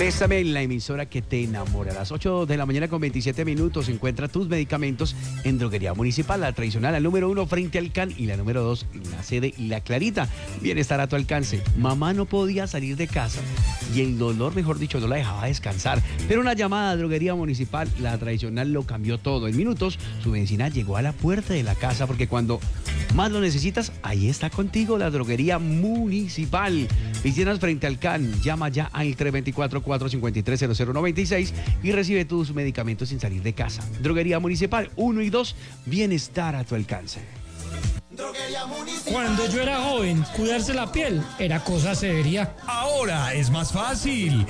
Bésame en la emisora que te enamora. A las 8 de la mañana con 27 minutos encuentra tus medicamentos en Droguería Municipal, la tradicional, la número 1 frente al CAN y la número 2 en la sede y la Clarita. Bienestar a tu alcance. Mamá no podía salir de casa y el dolor, mejor dicho, no la dejaba descansar. Pero una llamada a Droguería Municipal, la tradicional, lo cambió todo. En minutos, su medicina llegó a la puerta de la casa porque cuando más lo necesitas, ahí está contigo la Droguería Municipal. Piscinas frente al CAN. Llama ya al 324-453-0096 y recibe tus medicamentos sin salir de casa. Droguería Municipal 1 y 2, bienestar a tu alcance. Cuando yo era joven, cuidarse la piel era cosa seria. Ahora es más fácil.